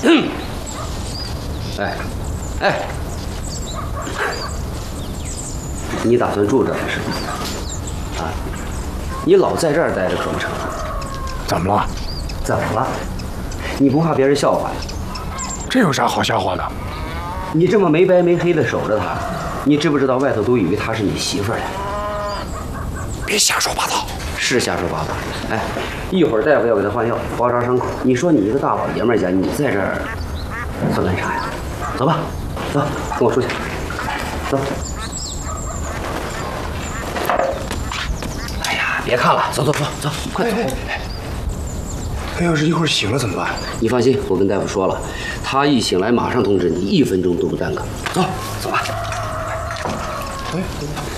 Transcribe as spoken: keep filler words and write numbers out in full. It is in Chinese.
嗯，哎，哎，你打算住这儿是吗？啊，你老在这儿待着可不成。 怎么了？ 怎么了？你不怕别人笑话呀？ 这有啥好笑话的？ 你这么没白没黑的守着她，你知不知道外头都以为她是你媳妇儿呀？ 别瞎说八道。 是瞎说八道。哎，一会儿大夫要给她换药，包扎伤口。你说你一个大老爷们儿家，你在这儿算干啥呀？走吧，走，跟我出去。走。哎呀，别看了，走走走走，快走。 他要是一会儿醒了怎么办？ 你放心，我跟大夫说了，他一醒来马上通知你，一分钟都不耽搁。走，走吧。 哎。